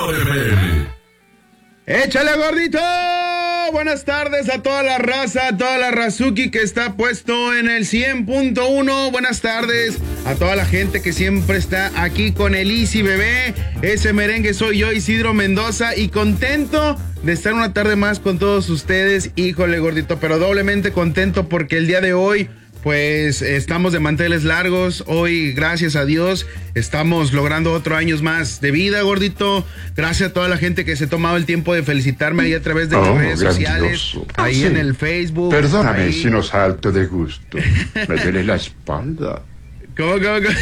Mejor FM. ¡Échale, gordito! Buenas tardes a toda la raza, a toda la Razuki que está puesto en el 100.1. Buenas tardes a toda la gente que siempre está aquí con el Easy Bebé. Ese merengue soy yo, Isidro Mendoza, y contento de estar una tarde más con todos ustedes. Híjole, gordito, pero doblemente contento porque el día de hoy pues estamos de manteles largos. Hoy, gracias a Dios, estamos logrando otro año más de vida, gordito. Gracias a toda la gente que se ha tomado el tiempo de felicitarme ahí a través de las redes sociales, ahí en el Facebook. Perdóname ahí. si no salto de gusto. Me duele la espalda. ¿Cómo?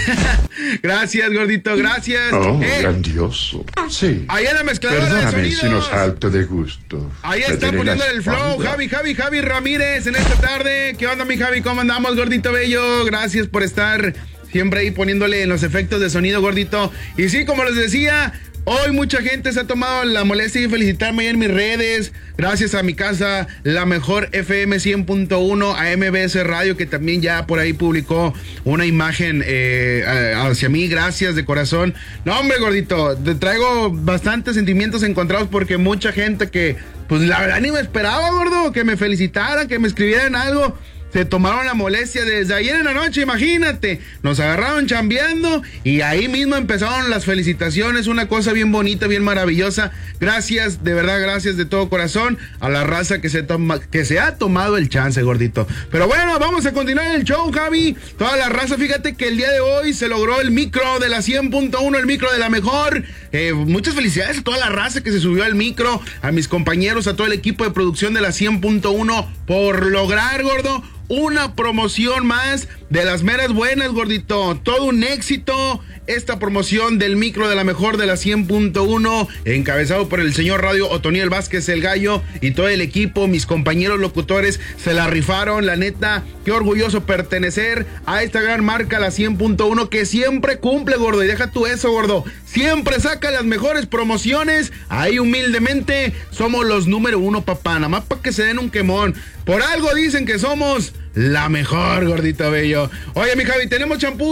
Gracias, gordito, gracias. Grandioso. Sí. Ahí en la mezcladora de Perdóname sonidos. si no salto de gusto. Ahí Me está duele poniendo la el flow, espalda. Javi Ramírez en esta tarde. ¿Qué onda, mi Javi? ¿Cómo andamos, gordito bello? Gracias por estar siempre ahí poniéndole en los efectos de sonido, gordito. Y sí, como les decía, hoy mucha gente se ha tomado la molestia de felicitarme ahí en mis redes. Gracias a mi casa, la mejor FM 100.1, a MBS Radio, que también ya por ahí publicó una imagen hacia mí. Gracias de corazón. No, hombre, gordito, te traigo bastantes sentimientos encontrados porque mucha gente que, pues la verdad ni me esperaba, gordo, que me felicitaran, que me escribieran algo. Se tomaron la molestia desde ayer en la noche, imagínate. Nos agarraron chambeando y ahí mismo empezaron las felicitaciones. Una cosa bien bonita, bien maravillosa. Gracias, de verdad, gracias de todo corazón a la raza que se ha tomado el chance, gordito. Pero bueno, vamos a continuar el show, Javi. Toda la raza, fíjate que el día de hoy se logró el micro de la 100.1, el micro de la mejor. Muchas felicidades a toda la raza que se subió al micro, a mis compañeros, a todo el equipo de producción de la 100.1 por lograr, gordo, una promoción más de las meras buenas, gordito. Todo un éxito esta promoción del micro de la mejor de la 100.1, encabezado por el señor Radio Otoniel Vázquez el Gallo y todo el equipo. Mis compañeros locutores se la rifaron, la neta. Qué orgulloso pertenecer a esta gran marca, la 100.1, que siempre cumple, gordo. Y deja tú eso, gordo, siempre saca las mejores promociones. Ahí humildemente somos los número uno, papá. Nada más para que se den un quemón. Por algo dicen que somos la mejor, gordito bello. Oye, mi Javi, ¿tenemos champú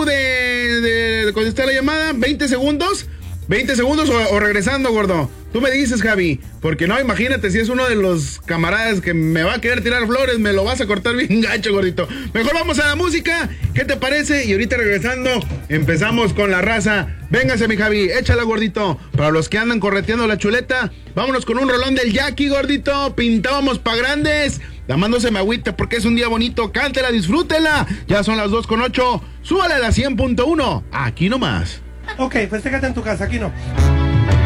de contestar la llamada? ¿20 segundos? ¿20 segundos o regresando, gordo? Tú me dices, Javi, porque no, imagínate, si es uno de los camaradas que me va a querer tirar flores, me lo vas a cortar bien gacho, gordito. Mejor vamos a la música, ¿qué te parece? Y ahorita regresando, empezamos con la raza. Véngase, mi Javi, échala, gordito. Para los que andan correteando la chuleta, vámonos con un rolón del Jackie, gordito. Pintábamos pa' grandes. Damándose me agüita porque es un día bonito. Cántela, disfrútela. Ya son las 2:08. Súbale a la 100.1. Aquí nomás. Ok, festéjate en tu casa, aquí no.